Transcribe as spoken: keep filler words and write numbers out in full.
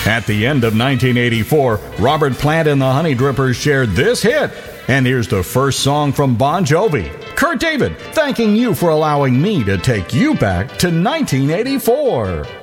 At the end of nineteen eighty-four, Robert Plant and the Honey Drippers shared this hit. And here's the first song from Bon Jovi. Kurt David, thanking you for allowing me to take you back to nineteen eighty-four.